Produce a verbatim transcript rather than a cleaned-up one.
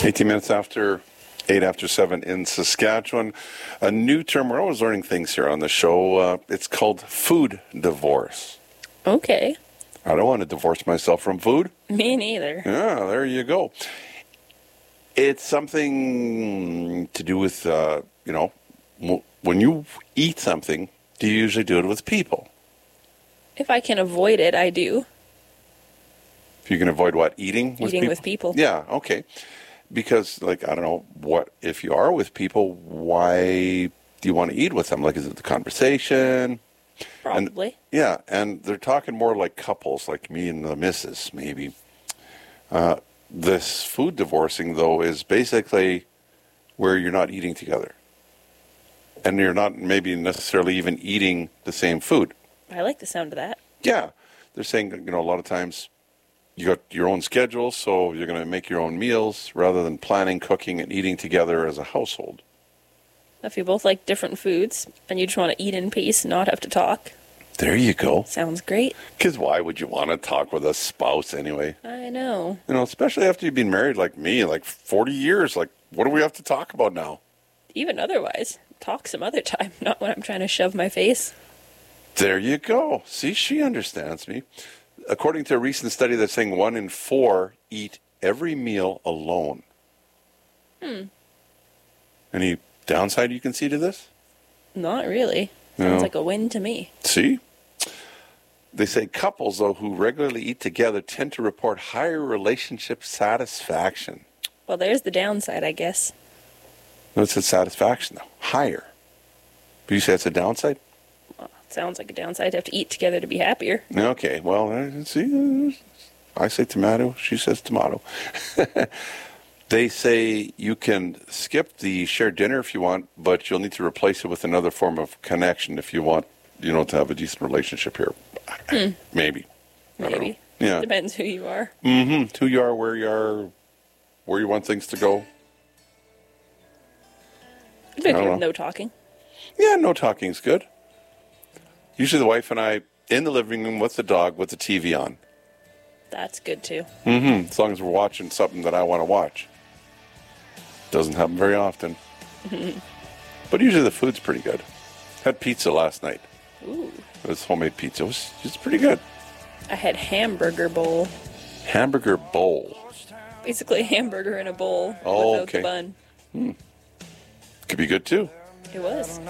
eighteen minutes after eight after seven in Saskatchewan. A new term. We're always learning things here on the show. Uh, it's called food divorce. Okay. I don't want to divorce myself from food. Me neither. Yeah, there you go. It's something to do with, uh, you know, w- when you eat something, do you usually do it with people? If I can avoid it, I do. If you can avoid what? Eating with Eating people? with people. Yeah, okay. Because, like, I don't know, what if you are with people, why do you want to eat with them? Like, is it the conversation? Probably. And, yeah, and they're talking more like couples, like me and the missus, maybe. Uh, this food divorcing, though, is basically where you're not eating together. And you're not maybe necessarily even eating the same food. I like the sound of that. Yeah. They're saying, you know, a lot of times you got your own schedule, so you're going to make your own meals rather than planning, cooking, and eating together as a household. If you both like different foods and you just want to eat in peace and not have to talk. There you go. Sounds great. Because why would you want to talk with a spouse anyway? I know. You know, especially after you've been married like me, like forty years. Like, what do we have to talk about now? Even otherwise. Talk some other time, not when I'm trying to shove my face. There you go. See, she understands me. According to a recent study, that's saying one in four eat every meal alone. Hmm. Any downside you can see to this? Not really. Sounds No. like a win to me. See? They say couples, though, who regularly eat together tend to report higher relationship satisfaction. Well, there's the downside, I guess. No, it says satisfaction, though. Higher. But you say it's a downside? Well, it sounds like a downside to have to eat together to be happier. Okay, well, uh, see, uh, I say tomato, she says tomato. They say you can skip the shared dinner if you want, but you'll need to replace it with another form of connection if you want, you know, to have a decent relationship here. Hmm. Maybe. I don't know. Maybe. Yeah. Depends who you are. Mm-hmm. Who you are, where you are, where you want things to go. I'd be I don't okay know. with no talking. Yeah, no talking's good. Usually the wife and I in the living room with the dog with the T V on. That's good too. Mm-hmm. As long as we're watching something that I want to watch. Doesn't happen very often. But usually the food's pretty good. Had pizza last night. Ooh. It was homemade pizza. It was, it was pretty good. I had hamburger bowl. Hamburger bowl. Basically a hamburger in a bowl Oh, without okay. the bun. Hmm. Could be good too. It was.